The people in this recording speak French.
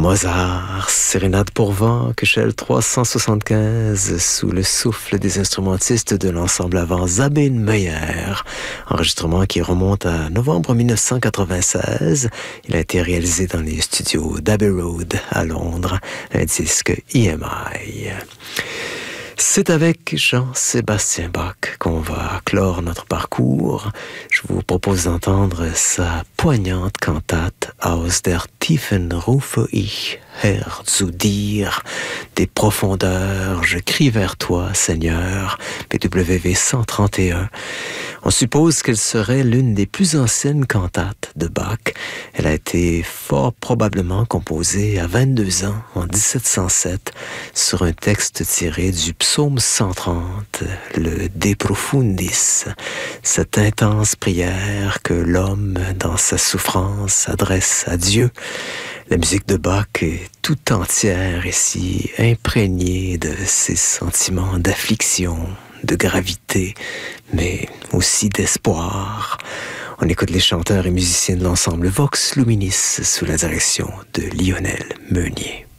Mozart, Sérénade pour vent, Köchel 375, sous le souffle des instrumentistes de l'ensemble avant Sabine Meyer. Enregistrement qui remonte à novembre 1996. Il a été réalisé dans les studios d'Abbey Road à Londres, un disque EMI. C'est avec Jean-Sébastien Bach qu'on va clore notre parcours. Je vous propose d'entendre sa poignante cantate Aus der tiefen rufe ich, Herr, zu dir. Des profondeurs, je crie vers toi, Seigneur. BWV 131. On suppose qu'elle serait l'une des plus anciennes cantates de Bach. Elle a été fort probablement composée à 22 ans, en 1707, sur un texte tiré du psaume 130, le De Profundis, cette intense prière que l'homme, dans sa souffrance, adresse à Dieu. La musique de Bach est tout entière ici, imprégnée de ses sentiments d'affliction, de gravité, mais aussi d'espoir. On écoute les chanteurs et musiciens de l'ensemble Vox Luminis sous la direction de Lionel Meunier.